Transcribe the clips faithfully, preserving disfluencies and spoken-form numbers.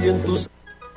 en tus...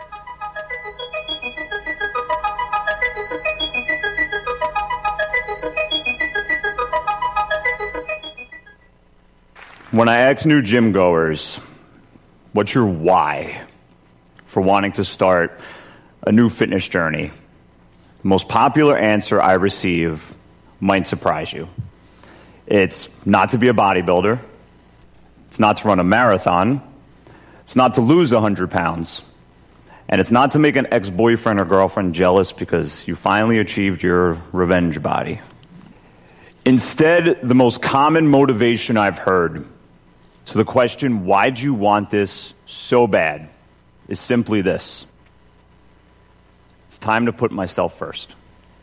When I ask new gym goers, what's your why for wanting to start a new fitness journey, the most popular answer I receive might surprise you. It's not to be a bodybuilder. It's not to run a marathon. It's not to lose one hundred pounds. And it's not to make an ex-boyfriend or girlfriend jealous because you finally achieved your revenge body. Instead, the most common motivation I've heard to the question, why'd you want this so bad, is simply this. It's time to put myself first.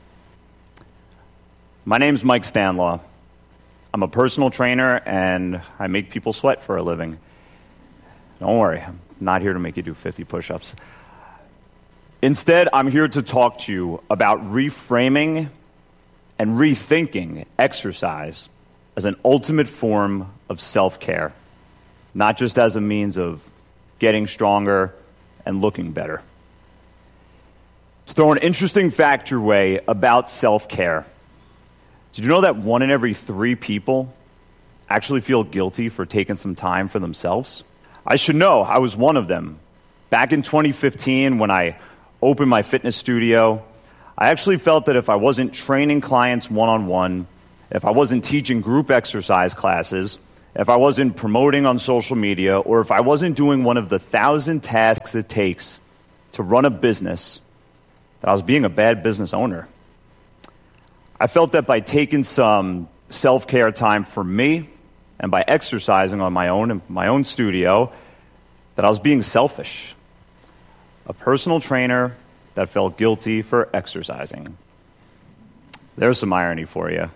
My name's Mike Stanlaw. I'm a personal trainer, and I make people sweat for a living. Don't worry, I'm not here to make you do fifty push-ups. Instead, I'm here to talk to you about reframing and rethinking exercise as an ultimate form of self-care, not just as a means of getting stronger and looking better. To throw an interesting fact your way about self-care, did you know that one in every three people actually feel guilty for taking some time for themselves? I should know, I was one of them. Back in twenty fifteen, when I opened my fitness studio, I actually felt that if I wasn't training clients one-on-one, if I wasn't teaching group exercise classes, if I wasn't promoting on social media, or if I wasn't doing one of the thousand tasks it takes to run a business, that I was being a bad business owner. I felt that by taking some self-care time for me and by exercising on my own in my own studio, that I was being selfish. A personal trainer that felt guilty for exercising. There's some irony for you.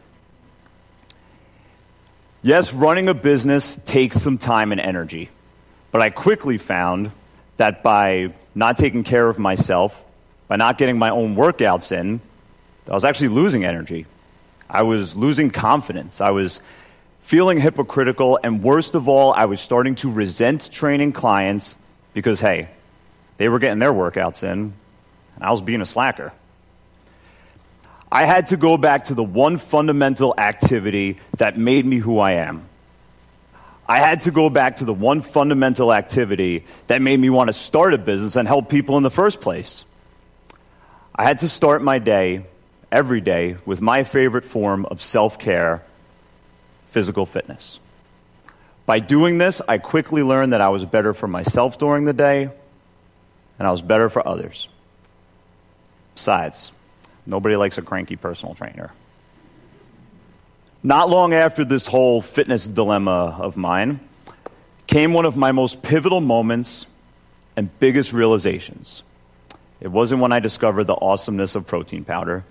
Yes, running a business takes some time and energy, but I quickly found that by not taking care of myself, by not getting my own workouts in, I was actually losing energy. I was losing confidence. I was feeling hypocritical, and worst of all, I was starting to resent training clients because, hey, they were getting their workouts in, and I was being a slacker. I had to go back to the one fundamental activity that made me who I am. I had to go back to the one fundamental activity that made me want to start a business and help people in the first place. I had to start my day, every day, with my favorite form of self-care, physical fitness. By doing this, I quickly learned that I was better for myself during the day, and I was better for others. Besides, nobody likes a cranky personal trainer. Not long after this whole fitness dilemma of mine came one of my most pivotal moments and biggest realizations. It wasn't when I discovered the awesomeness of protein powder.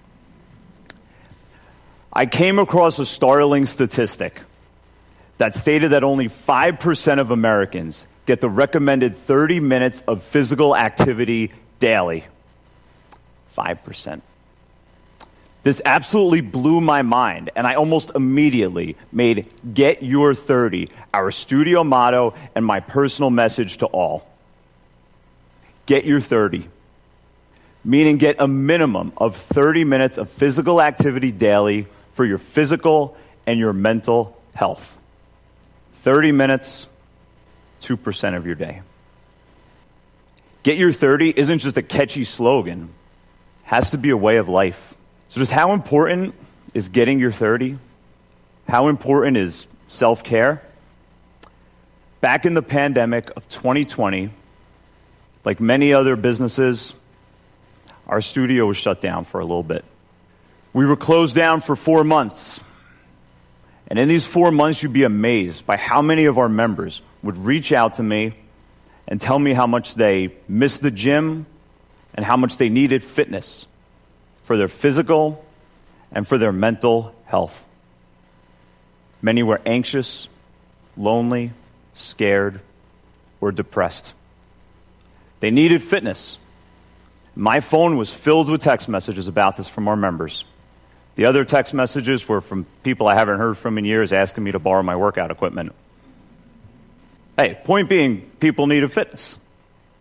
I came across a startling statistic that stated that only five percent of Americans get the recommended thirty minutes of physical activity daily. five percent. This absolutely blew my mind, and I almost immediately made Get Your thirty our studio motto and my personal message to all. Get your thirty. Meaning get a minimum of thirty minutes of physical activity daily for your physical and your mental health. thirty minutes, two percent of your day. Get Your thirty isn't just a catchy slogan. It has to be a way of life. So just how important is getting your thirty? How important is self-care? Back in the pandemic of twenty twenty, like many other businesses, our studio was shut down for a little bit. We were closed down for four months. And in these four months, you'd be amazed by how many of our members would reach out to me and tell me how much they missed the gym and how much they needed fitness for their physical and for their mental health. Many were anxious, lonely, scared, or depressed. They needed fitness. My phone was filled with text messages about this from our members. The other text messages were from people I haven't heard from in years asking me to borrow my workout equipment. Hey, point being, people needed fitness.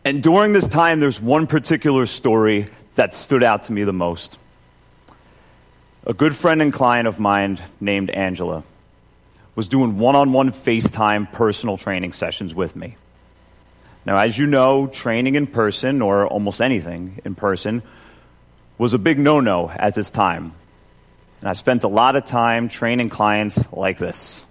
And during this time, there's one particular story that stood out to me the most. A good friend and client of mine named Angela was doing one-on-one FaceTime personal training sessions with me. Now, as you know, training in person, or almost anything in person, was a big no-no at this time. And I spent a lot of time training clients like this.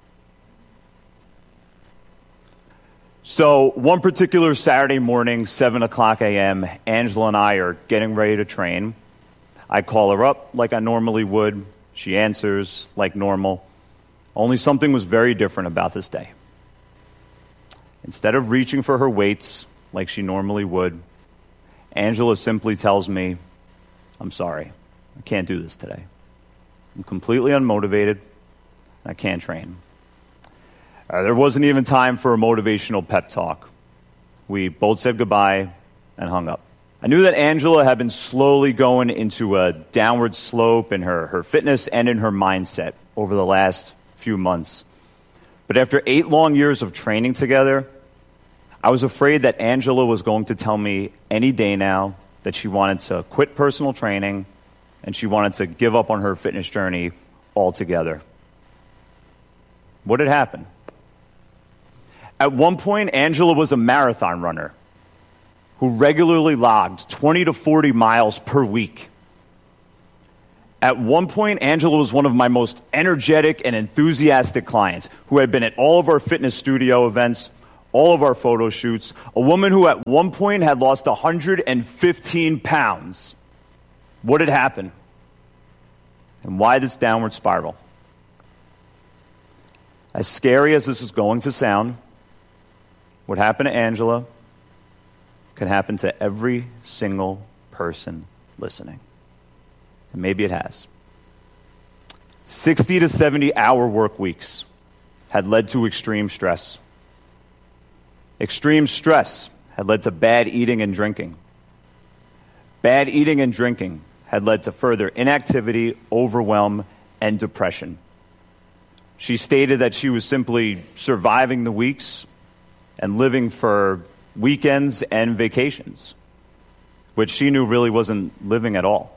So one particular Saturday morning, seven o'clock a.m., Angela and I are getting ready to train. I call her up like I normally would. She answers like normal. Only something was very different about this day. Instead of reaching for her weights like she normally would, Angela simply tells me, "I'm sorry, I can't do this today. I'm completely unmotivated. I can't train." Uh, there wasn't even time for a motivational pep talk. We both said goodbye and hung up. I knew that Angela had been slowly going into a downward slope in her, her fitness and in her mindset over the last few months. But after eight long years of training together, I was afraid that Angela was going to tell me any day now that she wanted to quit personal training and she wanted to give up on her fitness journey altogether. What had happened? At one point, Angela was a marathon runner who regularly logged twenty to forty miles per week. At one point, Angela was one of my most energetic and enthusiastic clients who had been at all of our fitness studio events, all of our photo shoots, a woman who at one point had lost one hundred fifteen pounds. What had happened? And why this downward spiral? As scary as this is going to sound, what happened to Angela can happen to every single person listening. And maybe it has. sixty to seventy hour work weeks had led to extreme stress. Extreme stress had led to bad eating and drinking. Bad eating and drinking had led to further inactivity, overwhelm, and depression. She stated that she was simply surviving the weeks and living for weekends and vacations, which she knew really wasn't living at all.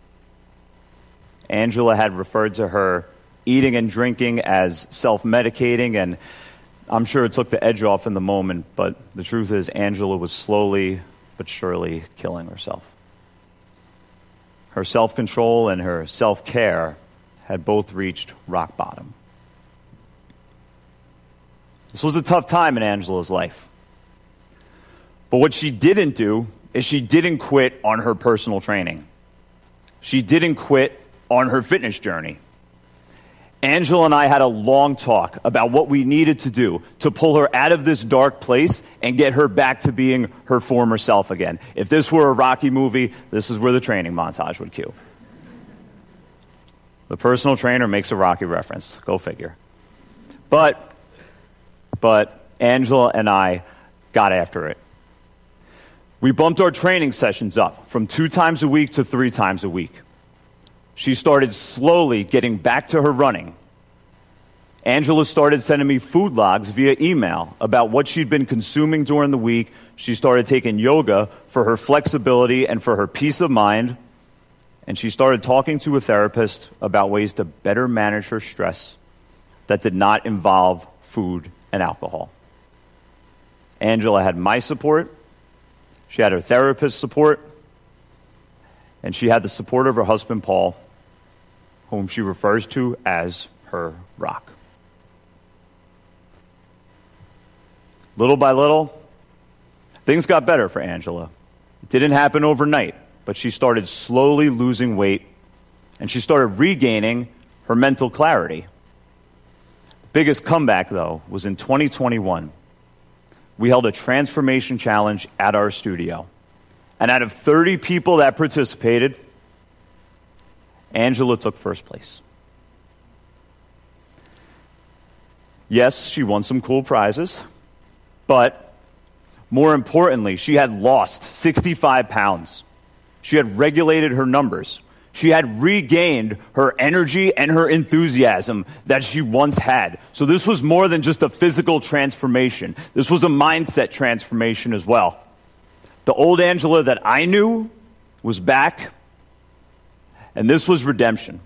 Angela had referred to her eating and drinking as self-medicating, and I'm sure it took the edge off in the moment, but the truth is Angela was slowly but surely killing herself. Her self-control and her self-care had both reached rock bottom. This was a tough time in Angela's life. But what she didn't do is she didn't quit on her personal training. She didn't quit on her fitness journey. Angela and I had a long talk about what we needed to do to pull her out of this dark place and get her back to being her former self again. If this were a Rocky movie, this is where the training montage would cue. The personal trainer makes a Rocky reference. Go figure. But, but Angela and I got after it. We bumped our training sessions up from two times a week to three times a week. She started slowly getting back to her running. Angela started sending me food logs via email about what she'd been consuming during the week. She started taking yoga for her flexibility and for her peace of mind. And she started talking to a therapist about ways to better manage her stress that did not involve food and alcohol. Angela had my support. She had her therapist's support. And she had the support of her husband, Paul, whom she refers to as her rock. Little by little, things got better for Angela. It didn't happen overnight, but she started slowly losing weight, and she started regaining her mental clarity. The biggest comeback, though, was in twenty twenty-one. We held a transformation challenge at our studio. And out of thirty people that participated, Angela took first place. Yes, she won some cool prizes, but more importantly, she had lost sixty-five pounds. She had regulated her numbers. She had regained her energy and her enthusiasm that she once had. So this was more than just a physical transformation. This was a mindset transformation as well. The old Angela that I knew was back, and this was redemption.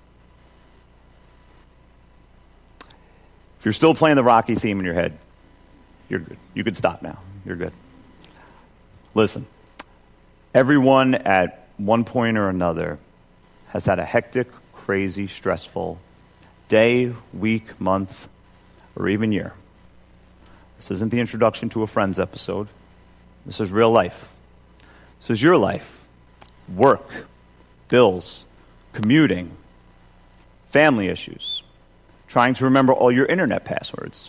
If you're still playing the Rocky theme in your head, you're good. You can stop now. You're good. Listen, everyone at one point or another has had a hectic, crazy, stressful day, week, month, or even year. This isn't the introduction to a Friends episode. This is real life. This is your life. Work, bills, commuting, family issues, trying to remember all your internet passwords.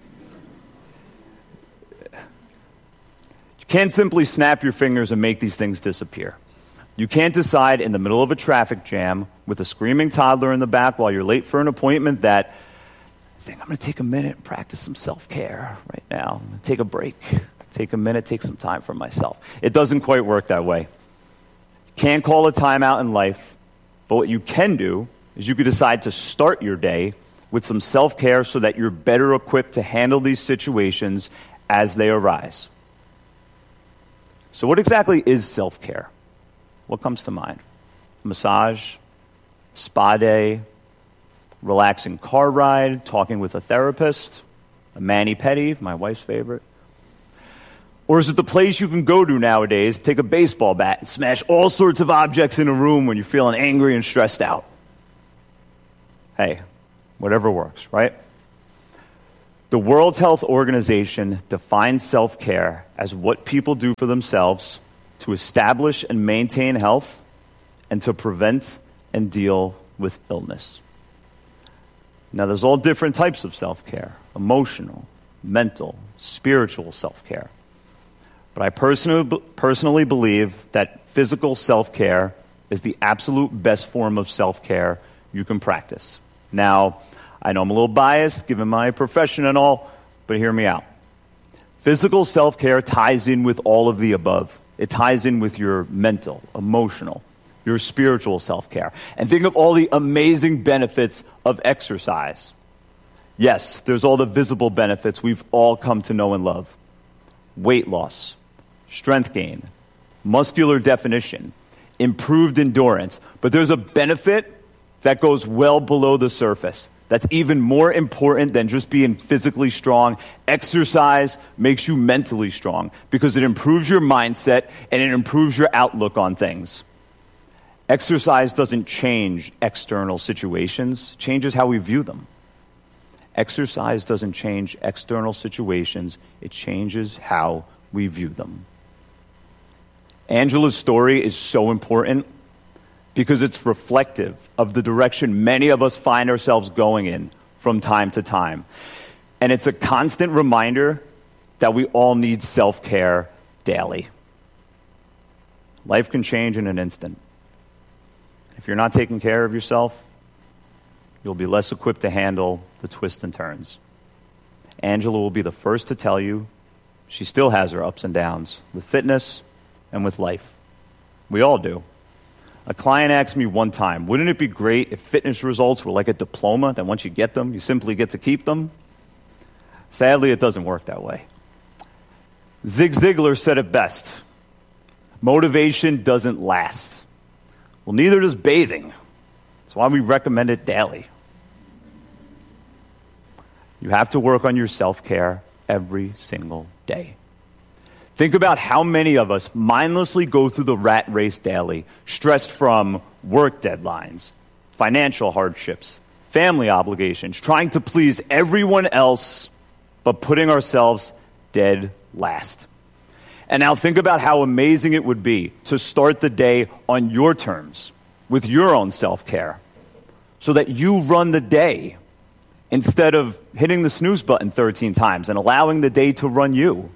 You can't simply snap your fingers and make these things disappear. You can't decide in the middle of a traffic jam with a screaming toddler in the back while you're late for an appointment that, I think I'm going to take a minute and practice some self-care right now. I'm going to take a break, take a minute, take some time for myself. It doesn't quite work that way. You can't call a timeout in life, but what you can do is you could decide to start your day with some self-care so that you're better equipped to handle these situations as they arise. So what exactly is self-care? What comes to mind? Massage, spa day, relaxing car ride, talking with a therapist, a mani-pedi, my wife's favorite. Or is it the place you can go to nowadays, take a baseball bat and smash all sorts of objects in a room when you're feeling angry and stressed out? Hey, whatever works, right? The World Health Organization defines self-care as what people do for themselves to establish and maintain health and to prevent and deal with illness. Now, there's all different types of self-care: emotional, mental, spiritual self-care. But I personally, personally believe that physical self-care is the absolute best form of self-care you can practice. Now, I know I'm a little biased given my profession and all, but hear me out. Physical self-care ties in with all of the above. It ties in with your mental, emotional, your spiritual self-care. And think of all the amazing benefits of exercise. Yes, there's all the visible benefits we've all come to know and love. Weight loss, strength gain, muscular definition, improved endurance. But there's a benefit that goes well below the surface. That's even more important than just being physically strong. Exercise makes you mentally strong because it improves your mindset and it improves your outlook on things. Exercise doesn't change external situations, it changes how we view them. Exercise doesn't change external situations, it changes how we view them. Angela's story is so important because it's reflective of the direction many of us find ourselves going in from time to time. And it's a constant reminder that we all need self-care daily. Life can change in an instant. If you're not taking care of yourself, you'll be less equipped to handle the twists and turns. Angela will be the first to tell you she still has her ups and downs with fitness and with life. We all do. A client asked me one time, wouldn't it be great if fitness results were like a diploma that once you get them, you simply get to keep them? Sadly, it doesn't work that way. Zig Ziglar said it best. Motivation doesn't last. Well, neither does bathing. That's why we recommend it daily. You have to work on your self-care every single day. Think about how many of us mindlessly go through the rat race daily, stressed from work deadlines, financial hardships, family obligations, trying to please everyone else, but putting ourselves dead last. And now think about how amazing it would be to start the day on your terms, with your own self-care, so that you run the day instead of hitting the snooze button thirteen times and allowing the day to run you.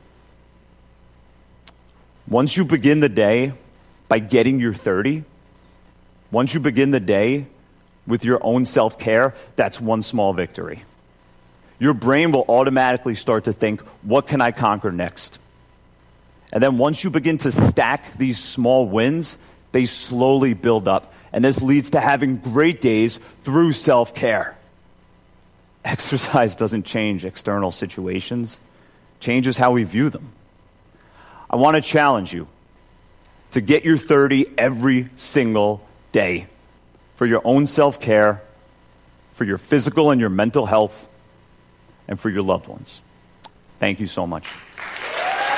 Once you begin the day by getting your thirty, once you begin the day with your own self-care, that's one small victory. Your brain will automatically start to think, what can I conquer next? And then once you begin to stack these small wins, they slowly build up. And this leads to having great days through self-care. Exercise doesn't change external situations, it changes how we view them. I want to challenge you to get your thirty every single day for your own self-care, for your physical and your mental health, and for your loved ones. Thank you so much.